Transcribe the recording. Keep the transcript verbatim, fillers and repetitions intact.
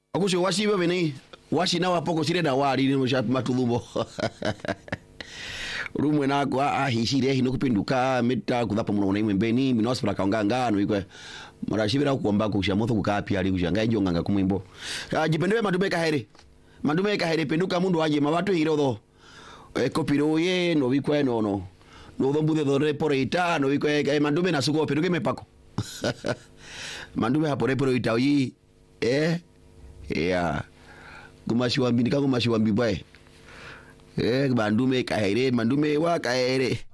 Akusho washi bebe ni washi na wapoko sire na wali ni msha matulumbo. Rumwe na kwa ahishire hino kupinduka meta kudhapa muno na mbeni minosi para kaonganga no ikwe marashibira kuomba kusha motho kukapi ali kushanga injo nganga kumwimbo. Jipendewe madume kahere. Madume kahere penduka mundu aje mabatu hiro do. E kopiroye no bikwe no no. No dombude do reporita no bikwe e madume na suko penduke mepako. Madume hapo reporita yi eh ya kumashiwambi nika kumashiwambi bae eh mandume kahere mandume wa kahere